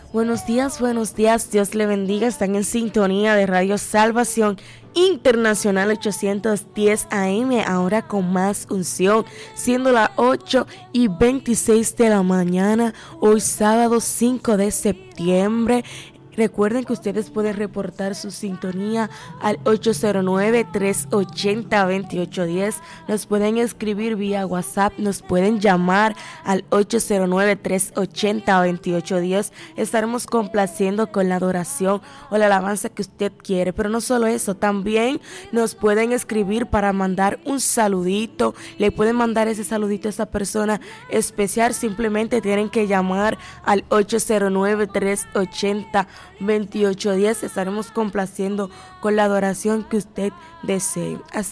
Buenos días, Dios le bendiga. Están en sintonía de Radio Salvación Internacional 810 AM, ahora con más unción, siendo las 8:26 de la mañana, hoy sábado 5 de septiembre. Recuerden que ustedes pueden reportar su sintonía al 809-380-2810. Nos pueden escribir vía WhatsApp, nos pueden llamar al 809-380-2810. Estaremos complaciendo con la adoración o la alabanza que usted quiere. Pero no solo eso, también nos pueden escribir para mandar un saludito. Le pueden mandar ese saludito a esa persona especial. Simplemente tienen que llamar al 809-380-2810. Estaremos complaciendo con la adoración que usted desee. Así